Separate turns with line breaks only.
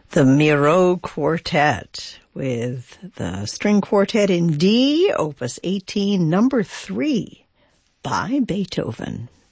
The Miro Quartet with the String Quartet in D, Opus 18, number 3 by Beethoven.